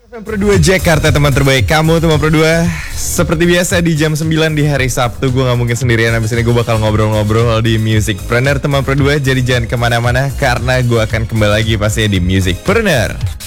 FM Pro 2 Jakarta, teman terbaik kamu, teman Pro 2. Seperti biasa di jam 9 di hari Sabtu, gue gak mungkin sendirian. Abis ini gue bakal ngobrol-ngobrol di Musicpreneur, teman Pro 2. Jadi jangan kemana-mana, karena gue akan kembali lagi pastinya di Musicpreneur.